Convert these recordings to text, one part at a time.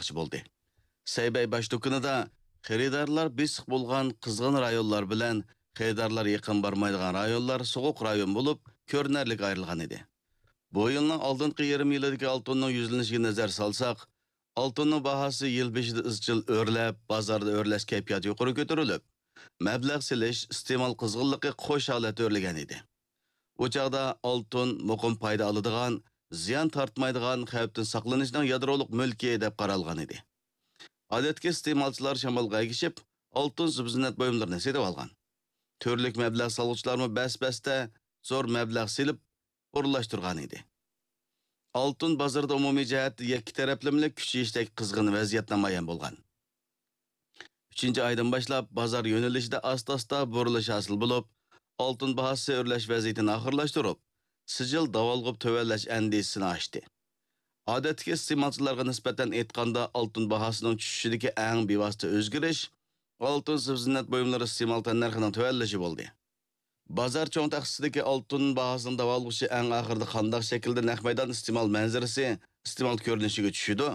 koymoqchi bo'ldi. Saybay baş do'konida xaridorlar besiq bo'lgan qizg'in rayonlar bilan xaridorlar yaqin bormaydigan rayonlar sovuq rayon bo'lib, ko'rinarli ayrilgan edi. Bu yilning oldingi yarim yilidagi oltinning yuzlanishiga nazar solsak, oltinning bahosi yil beshida izchil o'rlab, bozorda o'rlash kayfiyati yuqori ko'tarilib, mablag' silish, iste'mol qizg'inligi qo'sh holat o'rlagan edi. U chaqda oltin muqim foyda oladigan, ziyon tortmaydigan xavfdan saqlanishning yadroliq mulki deb qaralgan edi. Odatda iste'molchilar shamolga egishib, oltin subzinat buyumlarini sotib olgan. Turlik mablag' solg'uvchilarmi bas-basda zo'r mablag' silib o'rlashtirgan edi. Oltin bozorda umumiy jihatda ikki taraflamlik kuchayishdek qizg'in vaziyat namoyon bo'lgan. 3-oydan boshlab bozor yo'nalishida asta-asta burilish hosil bo'lib, oltin bahosi o'rlash vaziyatini oxirlashtirib, sijil davolg'ib tovanlash andisini ochdi. Odatdagi iste'molchilarga nisbatan aytganda oltin bahosining tushishidagi eng bevosita o'zgarish oltin subzinat buyumlari iste'mol narxining tovanlashi bo'ldi. Bozor cho'ng taqsidagi oltin bahosining davolg'ishi eng oxirida qanday shaklda naq maydon iste'mol manzarasi, iste'mol ko'rinishiga tushidi.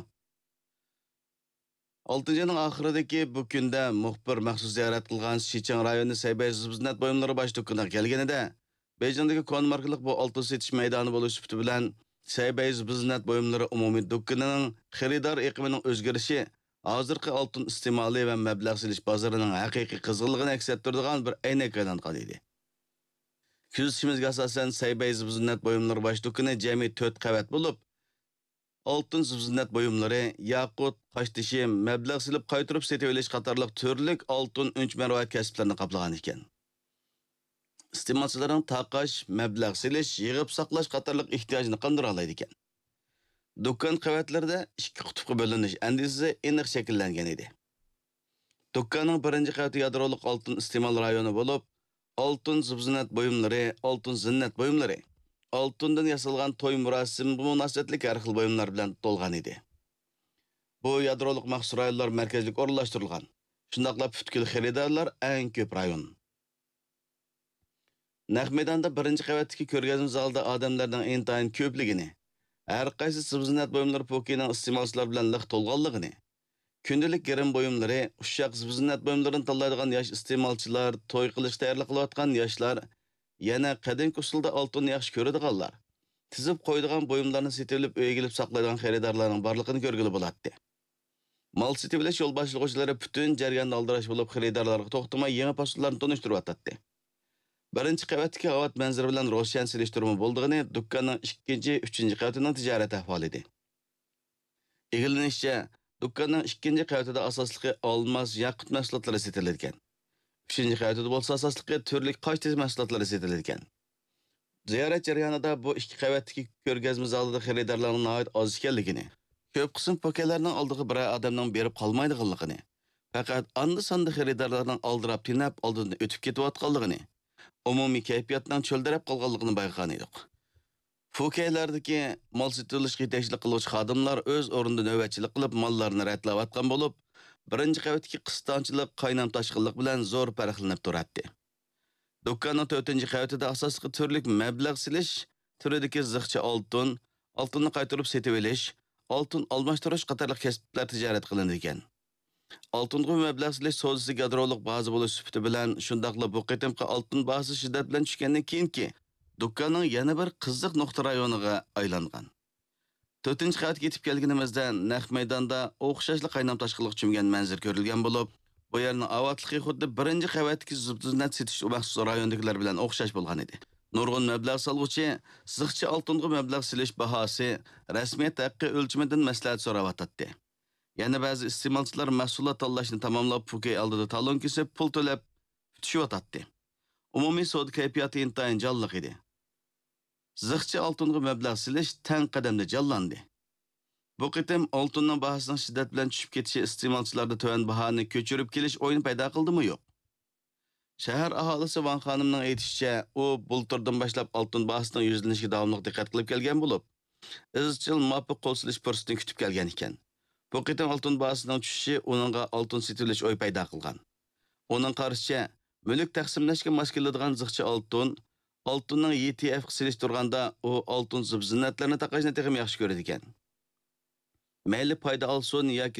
6-yilning oxiridagi bu kunda muxbir maxsus ziyorat qilgan Shichang rayoni Saybay subzinat buyumlari bosh do'koniga kelganida, Beijingdagi konmarkalik bu oltin setish maydoni bo'lish sifati bilan Saybay subzinat buyumlari umumiy do'konining xaridor iqimining o'zgarishi hozirgi oltin iste'moli va mablag' silish bozorining haqiqiy qizg'inligini aks ettiradigan bir aynak aylangan edi. Kuzatishimizga asosan Saybay subzinat buyumlari bosh do'koni jami 4 qavat bo'lib, oltin subzinat buyumlari, yaqut, qoshtishi, mablag' silib qaytirib sotib olish qatorliq turlik oltin unch marvat kasblarni qoplagan ekan. Iste'molchilarning taqash, mablag' silish, yig'ib saqlash qatorliq ehtiyojini qondira oladi ekan. Do'kon qavatlarida ikki qutbga bo'linish andisi aniq shakllangan edi. Do'konning birinchi qavati yadroliq oltin iste'mol rayoni bo'lib, oltin subzinat buyumlari, oltin zinnat buyumlari, oltindan yasalgan to'y murosim munosabatlik har xil buyumlar bilan to'lgan edi. Bu yadroliq maxsus rayonlar markazlik o'rnashtirilgan. Shundaqla butkul xaridorlar eng ko'p rayon. Naq maydonda birinchi qavatdagi ko'rgazma zalda odamlarning intayin ko'pligini, har qaysi subzinat buyumlari pokining iste'molchilar bilan liq to'lganligini, kundalik garim buyumlari, ushaq subzinat buyumlarini tanlaydigan yosh iste'molchilar, to'y qilish tayyorlik qilayotgan yoshlar, yana qadimki usulda oltinni yaxshi ko'radiganlar, tizib qo'yadigan buyumlarni sotib olib, uyga kelib saqlaydigan xaridorlarning borligini ko'rgili bo'ladi. Mal sotib olish yo'l boshlovchilari butun jarayonda aldirash bo'lib, xaridorlarga to'xtamay yangi pasullarni tanishtirib atadi. Birinchi qavatdagi qavat manzara bilan ro'shan selishtirma bo'ldig'ini do'konning 2-chi, 3-chi qavatining tijorat ahvoli edi. Egillanishicha, do'konning 2-chi qavatida asosligi olmos, yaqut mahsulotlari sotilar ekan. 3-chi qavatida bo'lsa asosligi turli qoshtish mahsulotlari sotilar ekan. Ziyorat jarayonida bu ikki qavatdagi ko'rgazma zalida xaridorlarning nihoyat oz ekanligini, ko'p qism pokalarning oldiga bir odamning berib qolmaydiganligini, faqat anda-sanda xaridorlarning aldirab tinab oldidan o'tib ketayotganligini, umumiy kayfiyatning cho'ldirab qolganligini bayqagan edik. Fukaylardagi mol sotilishga yetakchilik qiluvchi xodimlar o'z o'rnida navbatchilik qilib mollarni ratlayotgan bo'lib, birinchi qavatdagi qistonchilik, qaynam tashqinlik bilan zo'r farqlanib turadi. Do'konning 4-chi qavatida asosiy turlik mablag' silish, turidagi ziqcha oltin, oltinni qaytarib sotib olish, oltin almashtirish qatorliq kasblar tijorat qilinadi ekan. Oltinga mablag' silish savdosi yadroliq baza bo'lish sifati bilan shundaqla bu qitimqi oltin bahosi shiddat bilan tushgandan keyinki do'konning yana bir qiziq nuqta rayoniga aylangan. 4-chi qavatga yetib kelganimizda naq maydonda o'xshashli qaynam tashqinlik chumgan manzar ko'rilgan bo'lib, bu yerning avatligi xuddi birinchi qavatdagi subzinat setish maxsus rayondagilar bilan o'xshash bo'lgan edi. Nurg'un mablag' solg'uvchi ziqchi oltinga mablag' silish bahosi rasmiyat haqqi o'lchimidan maslahat so'rayotdi. Yana ba'zi iste'molchilar mahsulot tanlashni tamomlab pukay oldida talon kesib pul to'lab kutishyotdi. Umumiy savdo kayfiyati intayin jonliq edi. Ziqchi oltinga mablag' silish tang qadamda jonlandi. Bu qitim oltinning bahosining shiddat bilan tushib ketishi iste'molchilarda tuvan bahoni ko'chirib kelish o'yini paydo qildimi yo'q? Shahar aholisi Van xonimning aytishicha, u bulturdan boshlab oltin bahosining yuzlanishiga davomli diqqat qilib kelgan bo'lib, izchil muvofiq qo'l silish fursatini kutib kelgan ekan. Bu qitim oltin bahosining tushishi uningga oltin sotilish o'y paydo qilgan. Uning qarashicha, mulk taqsimlashga mos keladigan ziqchi oltinning ETF silish turganda u oltin subzinatlarni taqashni texim yaxshi ko'radi ekan. Mayli foyda olsun yoki